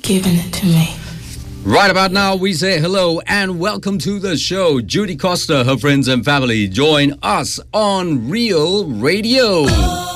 giving it to me. Right about now, we say hello and welcome to the show. Judy Costa, her friends and family join us on Real Radio.